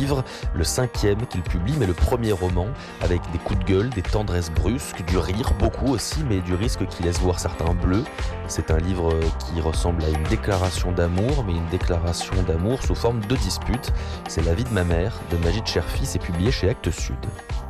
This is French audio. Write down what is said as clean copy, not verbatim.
livre, le 5e qu'il publie, mais le premier roman, avec des coups de gueule, des tendresses brusques, du rire, beaucoup aussi, mais du risque qui laisse voir certains bleus. C'est un livre qui ressemble à une déclaration d'amour, mais une déclaration d'amour sous forme de dispute. C'est La vie de ma mère, de Majid Cherfi, c'est publié chez Actes Sud.